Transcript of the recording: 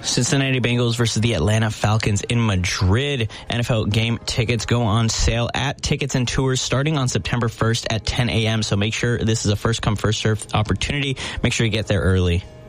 Cincinnati Bengals versus the Atlanta Falcons in Madrid. NFL game tickets go on sale at Tickets and Tours starting on September 1st at 10 a.m. So make sure this is a first come, first served opportunity. Make sure you get there early.